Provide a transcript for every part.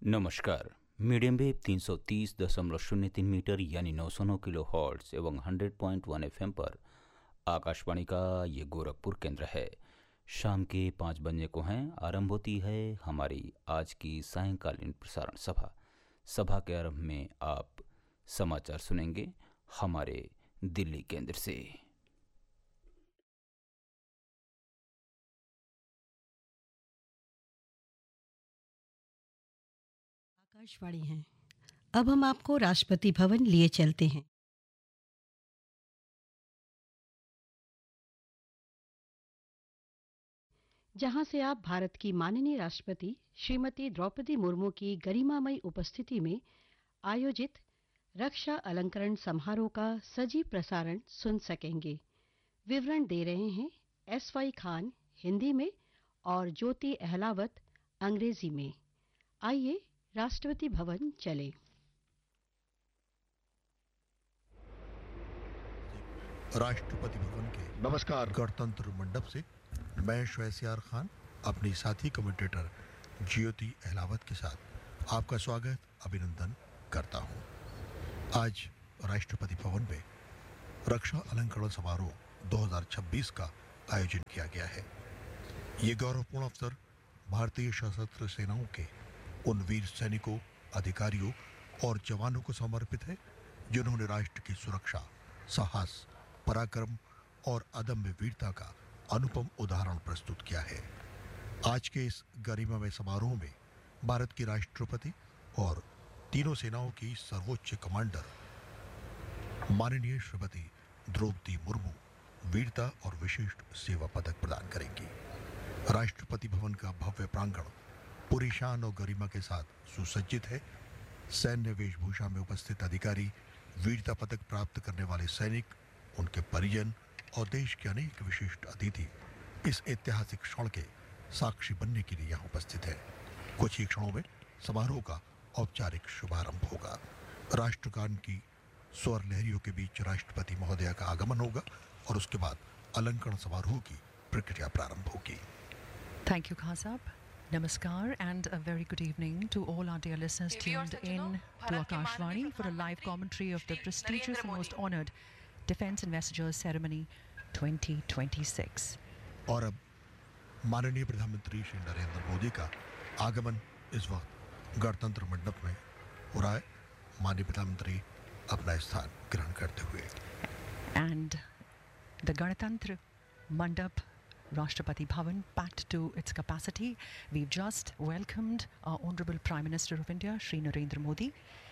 नमस्कार। Medium wave 330.03 metre यानी 909 kilo hertz एवं 100.1 एफएम पर आकाशवाणी का ये गोरखपुर केंद्र है। शाम के 5 बजने को हैं। आरंभ होती है हमारी आज की सायंकालीन प्रसारण सभा। सभा के आरंभ में आप समाचार सुनेंगे हमारे दिल्ली केंद्र से। आकाशवाणी है। अब हम आपको राष्ट्रपति भवन लिए चलते हैं। जहां से आप भारत की माननीय राष्ट्रपति श्रीमती द्रौपदी मुर्मू की गरिमामयी उपस्थिति में आयोजित रक्षा अलंकरण समारोह का सजीव प्रसारण सुन सकेंगे। विवरण दे रहे हैं एस.वाई. खान हिंदी में और ज्योति अहलावत अंग्रेजी में। आइए राष्ट्रपति भवन चले। राष्ट्रपति भवन के नमस्कार। गणतंत्र मंडप से मैं श्वेसियार खान अपनी साथी कमेंटेटर ज्योति अहलावत के साथ आपका स्वागत अभिनंदन करता हूं। आज राष्ट्रपति भवन में रक्षा अलंकरण समारोह 2026 का आयोजन किया गया है। ये गौरवपूर्ण अवसर भारतीय सशस्त्र सेनाओं के उन वीर सैनिकों, अधिकारियों और जवानों को समर्पित है जिन्होंने राष्ट्र की सुरक्षा, साहस, पराक्रम और अदम्य वीरता का अनुपम उदाहरण प्रस्तुत किया है। आज के इस गरिमामय समारोह में भारत की राष्ट्रपति और तीनों सेनाओं की सर्वोच्च कमांडर माननीय श्रीमती द्रौपदी मुर्मू वीरता और विशिष्ट सेवा पदक प्रदान करेंगी। राष्ट्रपति भवन का भव्य प्रांगण पूरी शान और गरिमा के साथ सुसज्जित है। सैन्य वेशभूषा में उपस्थित अधिकारी, वीरता पदक प्राप्त करने वाले सैनिक, उनके परिजन और देश के अनेक विशिष्ट अतिथि इस ऐतिहासिक क्षण के साक्षी बनने के लिए यहाँ उपस्थित हैं। कुछ ही क्षणों में समारोह का औपचारिक शुभारंभ होगा। राष्ट्रगान की स्वर लहरियों के बीच राष्ट्रपति महोदया का आगमन होगा और उसके बाद अलंकरण समारोह की प्रक्रिया प्रारंभ होगी। Thank you, Khasab. Namaskar and a very good evening to all our dear listeners tuned in to Akashvani for a live commentary of the prestigious and most honored Defence Ambassadors Ceremony 2026. और अब माननीय प्रधानमंत्री श्री नरेंद्र मोदी का आगमन इस वक्त गणतंत्र मंडप में हो रहा है। माननीय प्रधानमंत्री अपना स्थान ग्रहण करते हुए And the Ganatantra Mandap Rashtrapati Bhavan packed to its capacity. We've just welcomed our Honorable Prime Minister of India, Shri Narendra Modi.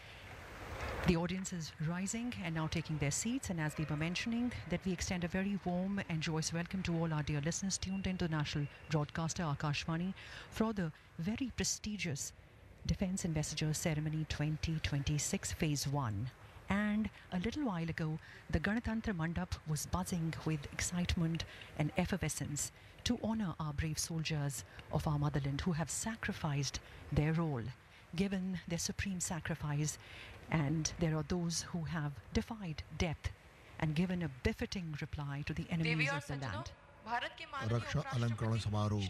The audience is rising and now taking their seats, and as we were mentioning, that we extend a very warm and joyous welcome to all our dear listeners tuned into national broadcaster Akashvani for the very prestigious Defence Ambassadors Ceremony 2026 Phase 1. And a little while ago, the Ganatantra Mandap was buzzing with excitement and effervescence to honor our brave soldiers of our motherland who have sacrificed their role, given their supreme sacrifice, and there are those who have defied death and given a befitting reply to the enemies of the land. रक्षा अलंकरण समारोह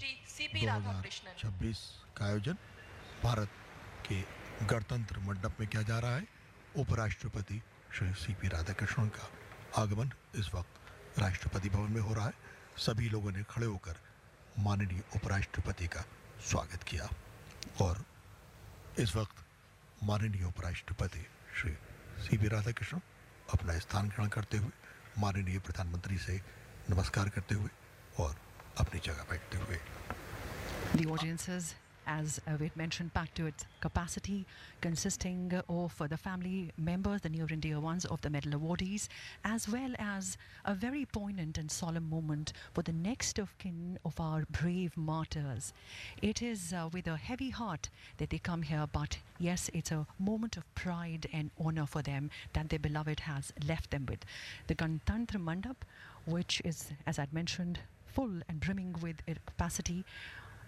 2026 का आयोजन भारत के गणतंत्र मंडप में किया जा रहा है। उपराष्ट्रपति श्री सी.पी. राधाकृष्णन का आगमन इस वक्त राष्ट्रपति भवन में हो रहा है। सभी लोगों ने खड़े होकर माननीय उपराष्ट्रपति का स्वागत किया और इस वक्त माननीय उपराष्ट्रपति श्री सी.पी. राधाकृष्णन अपना स्थान ग्रहण करते हुए माननीय प्रधानमंत्री से नमस्कार करते हुए और अपनी जगह बैठते हुए। The audiences, as we had mentioned, packed to its capacity, consisting of the family members, the near and dear ones of the medal awardees, as well as a very poignant and solemn moment for the next of kin of our brave martyrs. It is with a heavy heart that they come here, but yes, it's a moment of pride and honor for them that their beloved has left them with. The Ganatantra Mandap, which is, as I'd mentioned, full and brimming with capacity,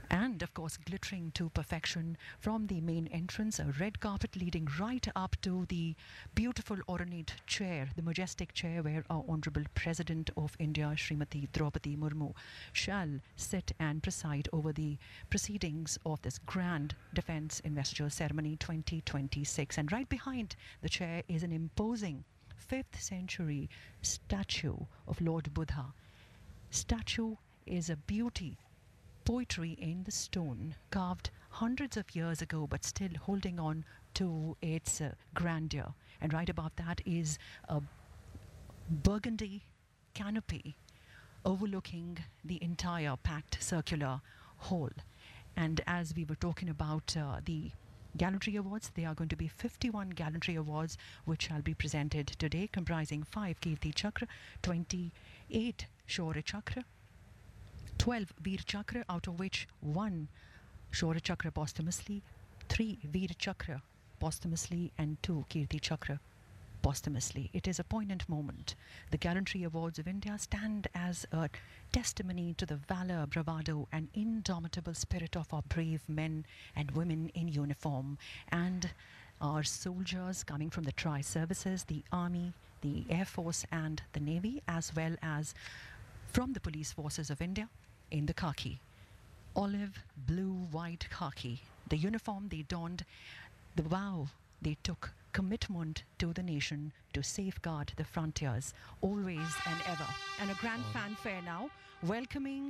And of course, glittering to perfection from the main entrance, a red carpet leading right up to the beautiful ornate chair, the majestic chair where our Honorable President of India, Srimati Draupadi Murmu, shall sit and preside over the proceedings of this grand Defence Investiture Ceremony 2026. And right behind the chair is an imposing 5th century statue of Lord Buddha. Statue is a beauty. Poetry in the stone, carved hundreds of years ago, but still holding on to its grandeur. And right above that is a burgundy canopy overlooking the entire packed circular hall. And as we were talking about the Gallantry Awards, there are going to be 51 Gallantry Awards which shall be presented today, comprising 5 Kirti Chakra, 28 Shaurya Chakra, 12 Veer Chakra, out of which 1 Shaurya Chakra posthumously, 3 Veer Chakra posthumously, and 2 Kirti Chakra posthumously. It is a poignant moment. The Gallantry Awards of India stand as a testimony to the valor, bravado, and indomitable spirit of our brave men and women in uniform, and our soldiers coming from the tri-services, the Army, the Air Force, and the Navy, as well as from the police forces of India in the khaki, olive, blue, white khaki, the uniform they donned, the vow they took, commitment to the nation to safeguard the frontiers, always and ever. And a grand fanfare now, welcoming